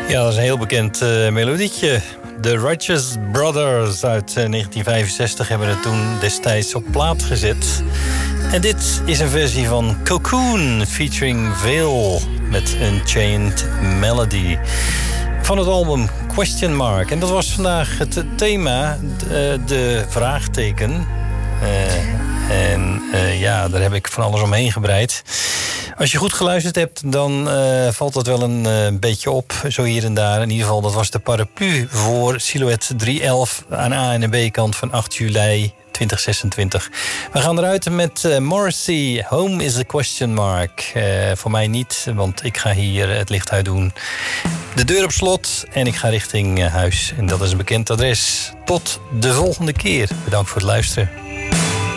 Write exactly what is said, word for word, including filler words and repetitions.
Ja, dat is een heel bekend uh, melodietje. De Righteous Brothers uit uh, negentien vijfenzestig hebben het toen destijds op plaat gezet. En dit is een versie van Cocoon featuring Veil met Unchained Melody. Van het album Question Mark. En dat was vandaag het thema, de, de vraagteken. Uh, en uh, ja, daar heb ik van alles omheen gebreid. Als je goed geluisterd hebt, dan uh, valt dat wel een uh, beetje op, zo hier en daar. In ieder geval, dat was de paraplu voor Silhouette drieënelf aan A- en B-kant van acht juli twintig zesentwintig. We gaan eruit met uh, Morrissey, Home is a question mark. Uh, voor mij niet, want ik ga hier het licht uit doen. De deur op slot en ik ga richting uh, huis. En dat is een bekend adres. Tot de volgende keer. Bedankt voor het luisteren.